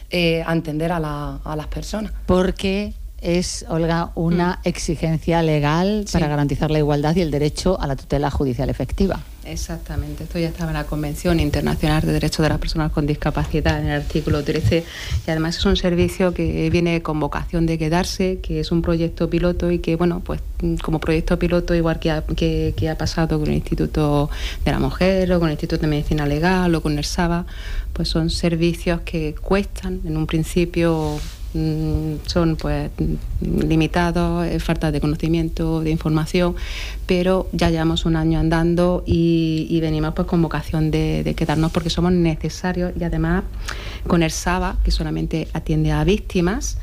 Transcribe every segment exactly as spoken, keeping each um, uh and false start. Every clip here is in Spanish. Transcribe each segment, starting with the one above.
eh, a entender a, la, a las personas. Porque es, Olga, una mm. exigencia legal sí. para garantizar la igualdad y el derecho a la tutela judicial efectiva. Exactamente, esto ya estaba en la Convención Internacional de Derechos de las Personas con Discapacidad, en el artículo trece, y además es un servicio que viene con vocación de quedarse, que es un proyecto piloto y que, bueno, pues como proyecto piloto, igual que ha, que, que ha pasado con el Instituto de la Mujer o con el Instituto de Medicina Legal o con el SABA, pues son servicios que cuestan en un principio. Son pues limitados, falta de conocimiento, de información, pero ya llevamos un año andando y, y venimos pues con vocación de, de quedarnos porque somos necesarios, y además con el SABA, que solamente atiende a víctimas,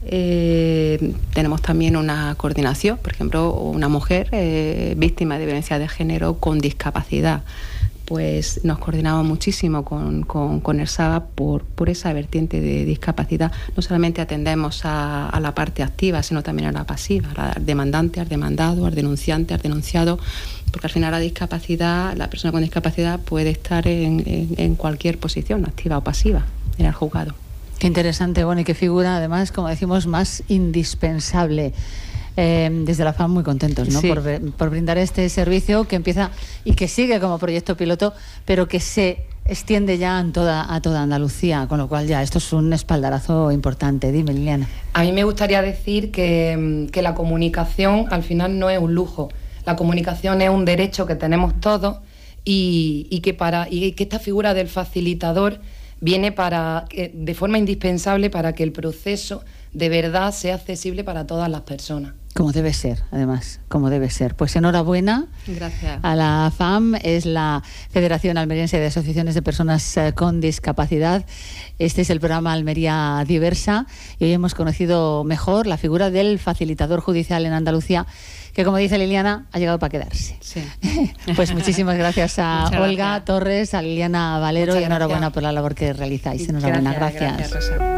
eh, tenemos también una coordinación, por ejemplo, una mujer eh, víctima de violencia de género con discapacidad. Pues nos coordinamos muchísimo con, con, con el SABA por, por esa vertiente de discapacidad. No solamente atendemos a, a la parte activa, sino también a la pasiva, al demandante, al demandado, al denunciante, al denunciado, porque al final la discapacidad, la persona con discapacidad puede estar en, en, en cualquier posición, activa o pasiva, en el juzgado. Qué interesante, bueno, y qué figura, además, como decimos, más indispensable. Eh, desde la FAM muy contentos, ¿no? Sí. Por, por brindar este servicio que empieza y que sigue como proyecto piloto, pero que se extiende ya en toda, a toda Andalucía, con lo cual ya esto es un espaldarazo importante. Dime, Liliana. A mí me gustaría decir que, que la comunicación al final no es un lujo, la comunicación es un derecho que tenemos todos y, y, que, para, y que esta figura del facilitador viene para de forma indispensable para que el proceso de verdad sea accesible para todas las personas. Como debe ser, además, como debe ser. Pues enhorabuena. Gracias. A la FAM, es la Federación Almeriense de Asociaciones de Personas con Discapacidad. Este es el programa Almería Diversa y hoy hemos conocido mejor la figura del facilitador judicial en Andalucía, que, como dice Liliana, ha llegado para quedarse. Sí. Pues muchísimas gracias a Muchas Olga gracias. Torres, a Liliana Valero. Muchas y enhorabuena gracias. por la labor que realizáis. Enhorabuena, Gracias. gracias. gracias Rosa.